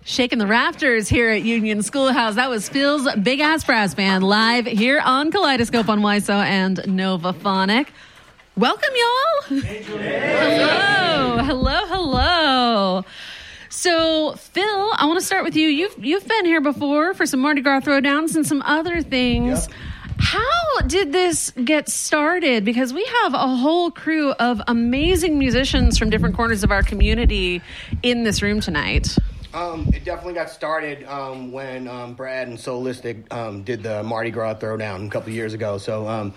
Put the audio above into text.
Shaking the rafters here at Union Schoolhouse. That was Phil's Big Ass Brass Band live here on Kaleidoscope on WISO and Novaphonic. Welcome, y'all. Hello. So, Phil, I want to start with you. You've been here before for some Mardi Gras throwdowns and some other things. Yep. How did this get started? Because we have a whole crew of amazing musicians from different corners of our community in this room tonight. It definitely got started when Brad and Solistic did the Mardi Gras Throwdown a couple of years ago. So